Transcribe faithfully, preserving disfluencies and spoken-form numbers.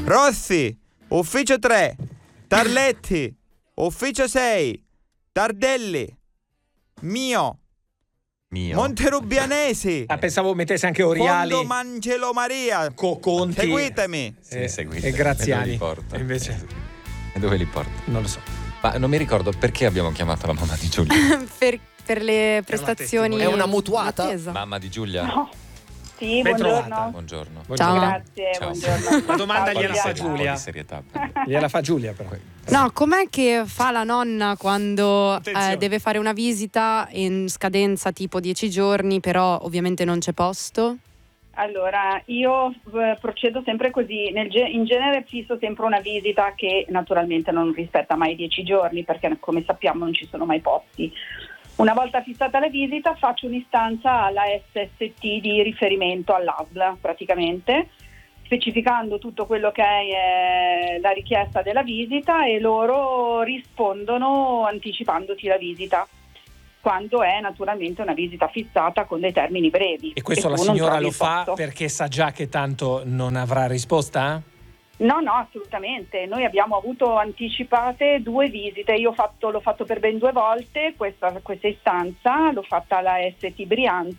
Rossi, ufficio tre. Tarletti, ufficio sei. Tardelli, mio. Mio. Monterubianesi. Ah, pensavo mettesse anche Oriali. Fondo Mangelo Maria. Co- Conti. Seguitemi. Sì, Eh, seguite. e Graziani. E dove li porta? E invece E dove li porta? non lo so. Ma non mi ricordo perché abbiamo chiamato la mamma di Giulia. per, per le prestazioni. È una mutuata? d'attesa. Mamma di Giulia? No. Sì, Ben buongiorno. trovata. Buongiorno. Ciao. Grazie, Ciao. buongiorno. La domanda Ciao, gliela fa Giulia. Un po' Giulia. di serietà. Gliela fa Giulia però. No, com'è che fa la nonna quando Attenzione. eh, deve fare una visita in scadenza tipo dieci giorni, però ovviamente non c'è posto? Allora, io eh, procedo sempre così. Nel ge- in genere fisso sempre una visita che naturalmente non rispetta mai i dieci giorni, perché come sappiamo non ci sono mai posti. Una volta fissata la visita faccio un'istanza alla S S T di riferimento all'A S L praticamente, specificando tutto quello che è la richiesta della visita, e loro rispondono anticipandoti la visita, quando è naturalmente una visita fissata con dei termini brevi. E questo E la tu non signora trovi lo il fa posto. perché sa già che tanto non avrà risposta? No, no, assolutamente. Noi abbiamo avuto anticipate due visite. Io ho fatto, l'ho fatto per ben due volte questa, questa istanza, l'ho fatta alla S T Brianza